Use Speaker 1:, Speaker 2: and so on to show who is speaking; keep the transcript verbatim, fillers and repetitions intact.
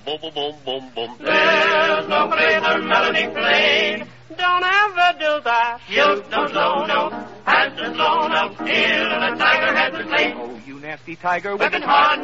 Speaker 1: boom, boom, boom, boom, boom.
Speaker 2: There's no place or melody played.
Speaker 3: Don't ever do that.
Speaker 2: You don't slow note, has to slow note till the tiger has to play.
Speaker 3: Oh, you nasty tiger,
Speaker 2: Whipping hard.